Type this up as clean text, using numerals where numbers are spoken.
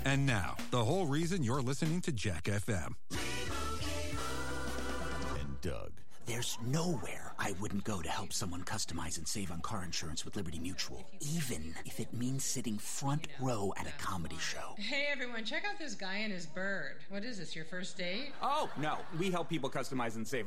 And now, the whole reason you're listening to Jack FM. And Doug. There's nowhere I wouldn't go to help someone customize and save on car insurance with Liberty Mutual, even if it means sitting front row at a comedy show. Hey, everyone, check out this guy and his bird. What is this, your first date? Oh, no. We help people customize and save